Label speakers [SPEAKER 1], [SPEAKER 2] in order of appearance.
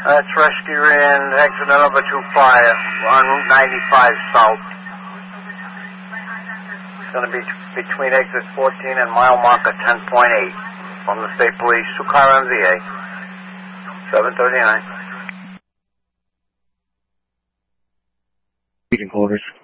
[SPEAKER 1] That's Rescue in exit number 25 on Route 95 South. It's going to be between exit 14 and mile marker 10.8 from the State Police, 2-car MVA, 739.
[SPEAKER 2] Quarters.